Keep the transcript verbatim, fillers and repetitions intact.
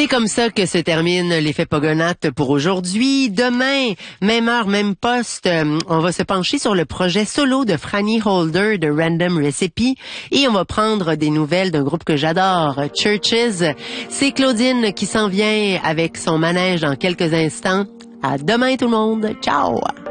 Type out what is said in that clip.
C'est comme ça que se termine l'effet Pogonath pour aujourd'hui. Demain, même heure, même poste, euh, on va se pencher sur le projet solo de Franny Holder de Random Recipe et on va prendre des nouvelles d'un groupe que j'adore, Churches. C'est Claudine qui s'en vient avec son manège dans quelques instants. À demain tout le monde. Ciao!